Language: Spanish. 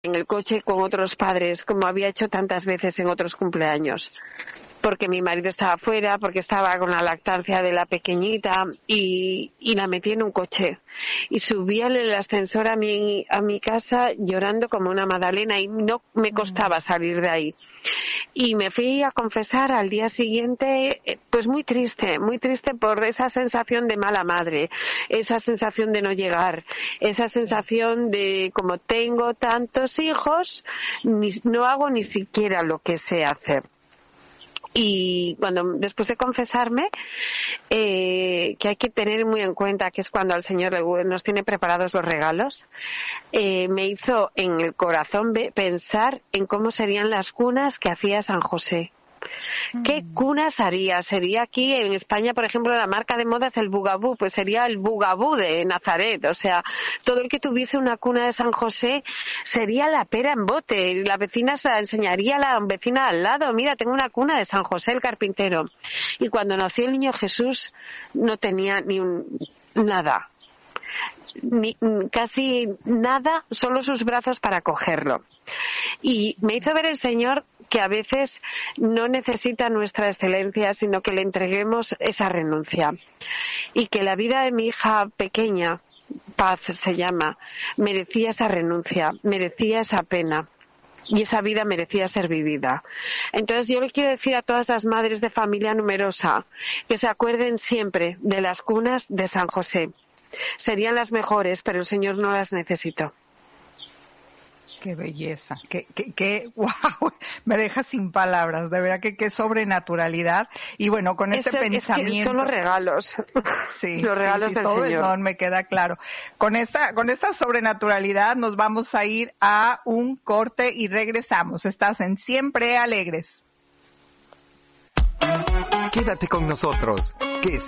en el coche con otros padres, como había hecho tantas veces en otros cumpleaños, porque mi marido estaba fuera, porque estaba con la lactancia de la pequeñita y la metí en un coche y subí en el ascensor a mi casa llorando como una magdalena y no me costaba salir de ahí. Y me fui a confesar al día siguiente, pues muy triste por esa sensación de mala madre, esa sensación de no llegar, esa sensación de como tengo tantos hijos, no hago ni siquiera lo que sé hacer. Y después de confesarme, que hay que tener muy en cuenta que es cuando el Señor nos tiene preparados los regalos, me hizo en el corazón pensar en cómo serían las cunas que hacía San José. ¿Qué cunas haría? Sería aquí en España, por ejemplo, la marca de moda es el Bugabú, pues sería el Bugabú de Nazaret. O sea, todo el que tuviese una cuna de San José sería la pera en bote. La vecina se la enseñaría a la vecina al lado. Mira, tengo una cuna de San José el carpintero. Y cuando nació el niño Jesús no tenía nada. Casi nada, solo sus brazos para cogerlo. Y me hizo ver el Señor que a veces no necesita nuestra excelencia, sino que le entreguemos esa renuncia. Y que la vida de mi hija pequeña, Paz se llama, merecía esa renuncia, merecía esa pena. Y esa vida merecía ser vivida. Entonces yo le quiero decir a todas las madres de familia numerosa que se acuerden siempre de las cunas de San José. Serían las mejores, pero el Señor no las necesitó. Qué belleza, wow, me deja sin palabras, de verdad que qué sobrenaturalidad. Y bueno, con este pensamiento... Es que son los regalos, sí, los regalos del todo Señor. Eso me queda claro. Con esta sobrenaturalidad nos vamos a ir a un corte y regresamos. Estás en Siempre Alegres. Quédate con nosotros, que